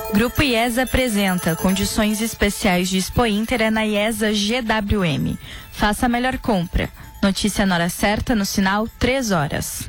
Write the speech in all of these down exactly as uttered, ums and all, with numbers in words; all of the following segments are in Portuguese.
Grupo IESA apresenta condições especiais de Expo Inter é na IESA G W M. Faça a melhor compra. Notícia na hora certa no sinal três horas.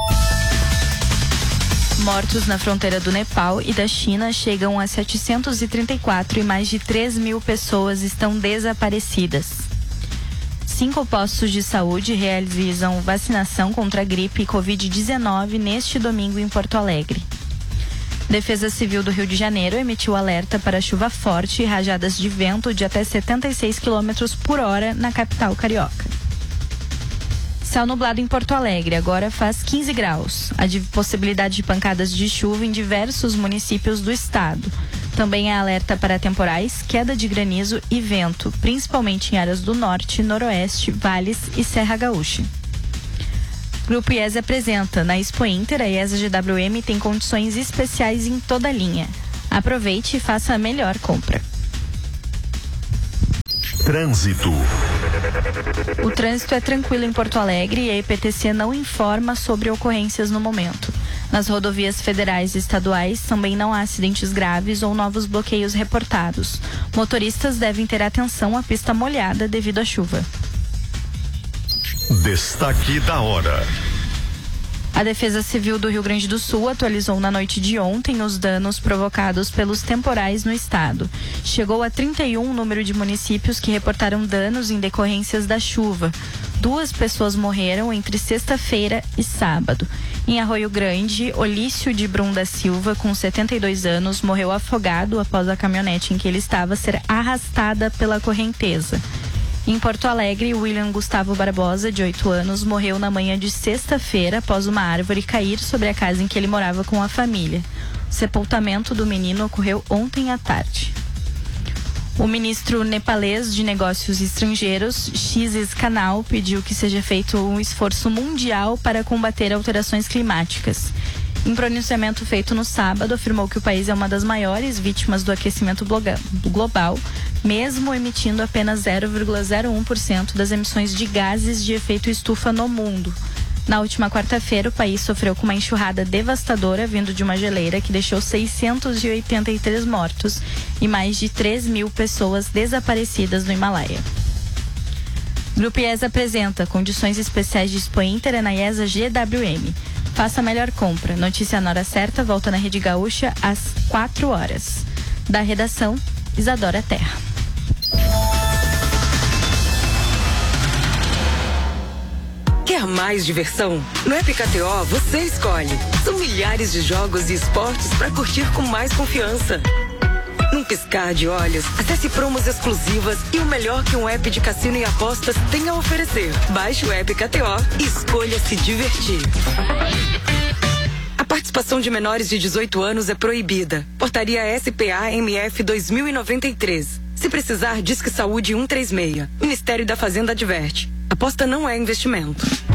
Mortos na fronteira do Nepal e da China chegam a setecentos e trinta e quatro e mais de três mil pessoas estão desaparecidas. Cinco postos de saúde realizam vacinação contra a gripe e covid dezenove neste domingo em Porto Alegre. Defesa Civil do Rio de Janeiro emitiu alerta para chuva forte e rajadas de vento de até setenta e seis quilômetros por hora na capital carioca. Céu nublado em Porto Alegre, agora faz quinze graus. Há de possibilidade de pancadas de chuva em diversos municípios do estado. Também há alerta para temporais, queda de granizo e vento, principalmente em áreas do norte, noroeste, vales e Serra Gaúcha. Grupo IESA apresenta, na Expo Inter, a IESA G W M tem condições especiais em toda a linha. Aproveite e faça a melhor compra. Trânsito. O trânsito é tranquilo em Porto Alegre e a E P T C não informa sobre ocorrências no momento. Nas rodovias federais e estaduais também não há acidentes graves ou novos bloqueios reportados. Motoristas devem ter atenção à pista molhada devido à chuva. Destaque da hora. A Defesa Civil do Rio Grande do Sul atualizou na noite de ontem os danos provocados pelos temporais no estado. Chegou a trinta e um o número de municípios que reportaram danos em decorrências da chuva. Duas pessoas morreram entre sexta-feira e sábado. Em Arroio Grande, Olício de Brum da Silva, com setenta e dois anos, morreu afogado após a caminhonete em que ele estava ser arrastada pela correnteza. Em Porto Alegre, William Gustavo Barbosa, de oito anos, morreu na manhã de sexta-feira após uma árvore cair sobre a casa em que ele morava com a família. O sepultamento do menino ocorreu ontem à tarde. O ministro nepalês de Negócios Estrangeiros, Xis Kanal, pediu que seja feito um esforço mundial para combater alterações climáticas. Em pronunciamento feito no sábado, afirmou que o país é uma das maiores vítimas do aquecimento global, mesmo emitindo apenas zero vírgula zero um por cento das emissões de gases de efeito estufa no mundo. Na última quarta-feira, o país sofreu com uma enxurrada devastadora vindo de uma geleira que deixou seiscentos e oitenta e três mortos e mais de três mil pessoas desaparecidas no Himalaia. Grupo IESA apresenta condições especiais de Expo Inter é na IESA G W M. Faça a melhor compra. Notícia na hora certa volta na Rede Gaúcha às quatro horas. Da redação, Isadora Terra. Quer mais diversão? No App K T O você escolhe. São milhares de jogos e esportes para curtir com mais confiança. Num piscar de olhos, acesse promos exclusivas e o melhor que um app de cassino e apostas tem a oferecer. Baixe o App K T O e escolha se divertir. A participação de menores de dezoito anos é proibida. Portaria S P A M F dois mil e noventa e três. Se precisar, Disque Saúde cento e trinta e seis. Ministério da Fazenda adverte. Aposta não é investimento.